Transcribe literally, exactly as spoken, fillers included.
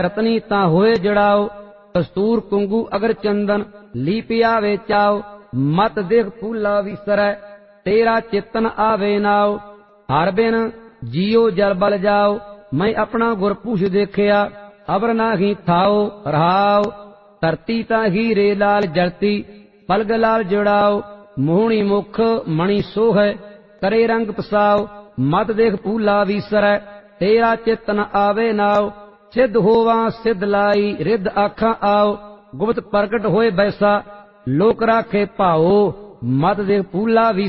रतनी ता होए जड़ाओ, कस्तूर कुंगू अगर चंदन लीपिया वेचाओ। मत देख फूला विसरै तेरा चेतन आवे नाओ, हर बिन जियो जल बल जाओ। मैं अपना गुरपुष देखिया अबर नाही थाओ रहाओ, धरती ता हीरे लाल जलती पलग लाल जड़ाओ। मोहनी मुख मणि सोह करे रंग पसाओ, मत देख फूला विसरै तेरा चेतन आवे नाओ। सिद्ध होवा सिद्ध लाई रिद्ध आखा आओ, गुप्त प्रगट होए बैसा लोक राखे भाओ। मत देख फूला